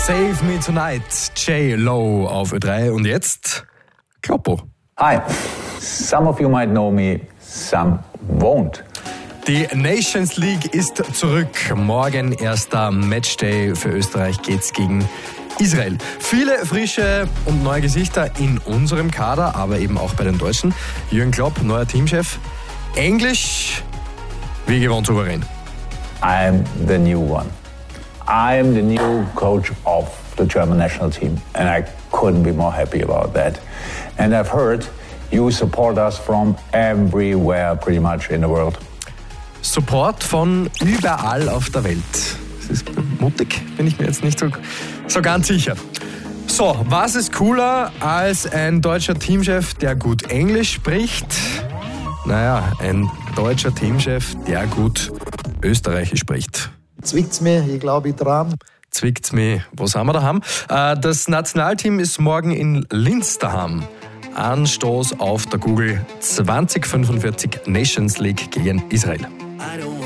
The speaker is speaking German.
Save Me Tonight, J-Lo auf Ö3 und jetzt Kloppo. Hi, some of you might know me, some won't. Die Nations League ist zurück. Morgen erster Matchday für Österreich geht's gegen Israel. Viele frische und neue Gesichter in unserem Kader, aber eben auch bei den Deutschen. Jürgen Klopp, neuer Teamchef. Englisch, wie gewohnt souverän. I'm the new one. I'm the new coach of the German national team, and I couldn't be more happy about that. And I've heard you support us from everywhere, pretty much in the world. Support von überall auf der Welt. Das ist mutig, bin ich mir jetzt nicht so ganz sicher. So, was ist cooler als ein deutscher Teamchef, der gut Englisch spricht? Naja, ein deutscher Teamchef, der gut Österreichisch spricht. Zwickt's mir, ich glaube, ich dran. Zwickt's mir, wo sind wir daheim? Das Nationalteam ist morgen in Linz daheim. Anstoß auf der Google 2045 Nations League gegen Israel.